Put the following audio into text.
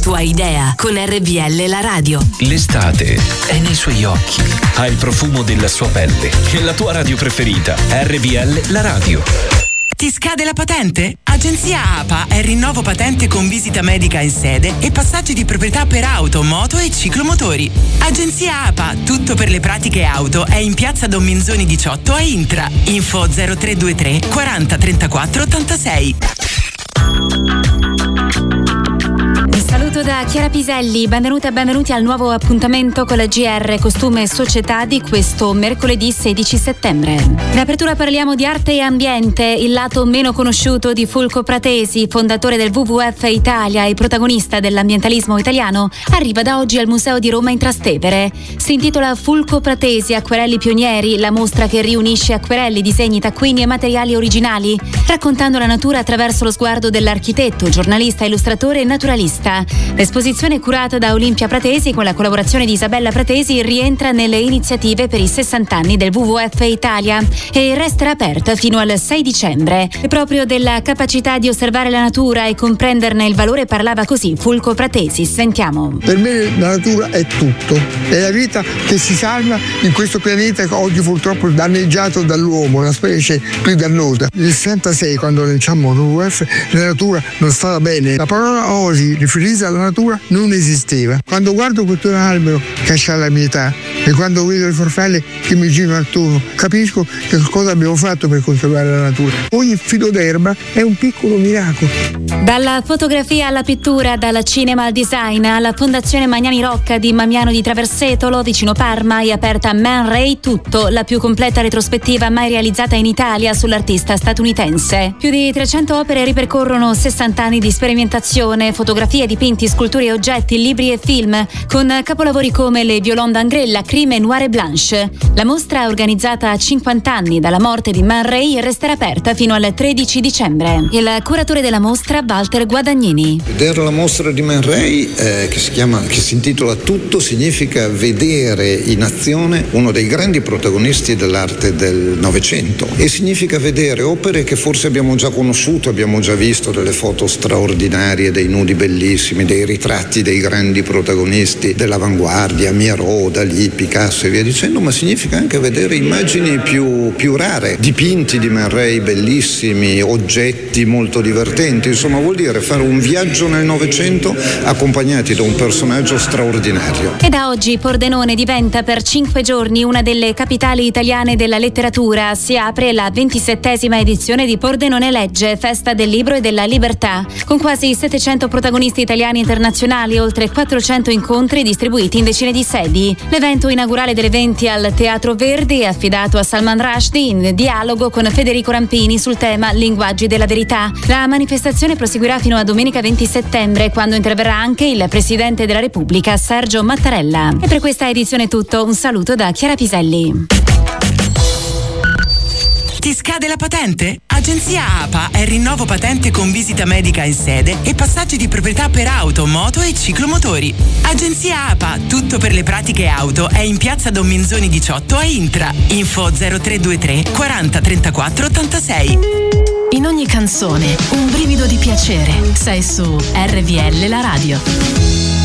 tua idea con RVL la radio. L'estate è nei suoi occhi, ha il profumo della sua pelle e la tua radio preferita, RVL la radio. Ti scade la patente? Agenzia APA è rinnovo patente con visita medica in sede e passaggi di proprietà per auto, moto e ciclomotori. Agenzia APA, tutto per le pratiche auto, è in piazza Don Minzoni 18 a Intra. Info 0323 40 34 86. Saluto da Chiara Piselli, benvenute e benvenuti al nuovo appuntamento con la GR Costume e Società di questo mercoledì 16 settembre. In apertura parliamo di arte e ambiente, il lato meno conosciuto di Fulco Pratesi, fondatore del WWF Italia e protagonista dell'ambientalismo italiano, arriva da oggi al Museo di Roma in Trastevere. Si intitola Fulco Pratesi, acquerelli pionieri, la mostra che riunisce acquerelli, disegni, taccuini e materiali originali, raccontando la natura attraverso lo sguardo dell'architetto, giornalista, illustratore e naturalista. L'esposizione curata da Olimpia Pratesi con la collaborazione di Isabella Pratesi rientra nelle iniziative per i 60 anni del WWF Italia e resterà aperta fino al 6 dicembre. E proprio della capacità di osservare la natura e comprenderne il valore parlava così Fulco Pratesi. Sentiamo. Per me la natura è tutto, è la vita che si salva in questo pianeta che oggi purtroppo danneggiato dall'uomo, la specie più dannosa. Nel 66, quando lanciammo il WWF, la natura non stava bene. La parola osi riferita alla natura non esisteva. Quando guardo questo albero che ha la mia età e quando vedo le farfalle che mi girano attorno, capisco che cosa abbiamo fatto per conservare la natura. Ogni filo d'erba è un piccolo miracolo. Dalla fotografia alla pittura, dal cinema al design, alla Fondazione Magnani Rocca di Mamiano di Traversetolo, vicino Parma, è aperta Man Ray Tutto, la più completa retrospettiva mai realizzata in Italia sull'artista statunitense. Più di 300 opere ripercorrono 60 anni di sperimentazione, fotografie, dipinti, sculture e oggetti, libri e film, con capolavori come Le Violon d'Angrella, Crime, Noir et Blanche. La mostra, organizzata a 50 anni dalla morte di Man Ray, resterà aperta fino al 13 dicembre. Il curatore della mostra, Walter Guadagnini. Vedere la mostra di Man Ray, che si intitola Tutto, significa vedere in azione uno dei grandi protagonisti dell'arte del Novecento, e significa vedere opere che forse abbiamo già conosciuto, abbiamo già visto delle foto straordinarie, dei nudi bellissimi, dei ritratti dei grandi protagonisti dell'avanguardia, Miro, Dalì, Picasso e via dicendo, ma significa anche vedere immagini più rare, dipinti di Man Ray bellissimi, oggetti molto divertenti. Insomma, vuol dire fare un viaggio nel Novecento accompagnati da un personaggio straordinario. E da oggi Pordenone diventa per 5 giorni una delle capitali italiane della letteratura. Si apre la 27ª edizione di Pordenone Legge, festa del libro e della libertà, con quasi 700 protagonisti italiani e internazionali e oltre 400 incontri distribuiti in decine di sedi. L'evento inaugurale delle 20 al Teatro Verdi è affidato a Salman Rushdie in dialogo con Federico Rampini sul tema Linguaggi della verità. La manifestazione proseguirà fino a domenica 20 settembre, quando interverrà anche il Presidente della Repubblica Sergio Mattarella. E per questa edizione è tutto, un saluto da Chiara Piselli. Ti scade la patente? Agenzia APA è rinnovo patente con visita medica in sede e passaggi di proprietà per auto, moto e ciclomotori. Agenzia APA, tutto per le pratiche auto, è in piazza Don Minzoni 18 a Intra. Info 0323 40 34 86. In ogni canzone un brivido di piacere. Sei su RVL la radio.